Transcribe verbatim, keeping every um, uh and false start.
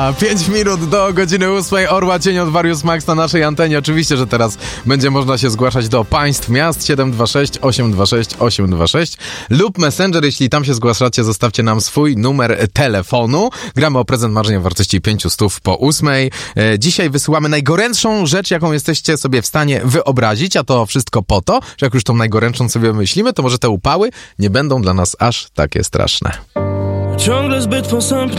Za pięć minut do godziny ósmej Orła Cień od Warius Max na naszej antenie. Oczywiście, że teraz będzie można się zgłaszać do państw miast siedem dwa sześć osiem dwa sześć osiem dwa sześć lub Messenger. Jeśli tam się zgłaszacie, zostawcie nam swój numer telefonu. Gramy o prezent marzenia w wartości pięciu stów po ósmej. E, dzisiaj wysyłamy najgorętszą rzecz, jaką jesteście sobie w stanie wyobrazić, a to wszystko po to, że jak już tą najgorętszą sobie myślimy, to może te upały nie będą dla nas aż takie straszne. Ciągle zbyt posępny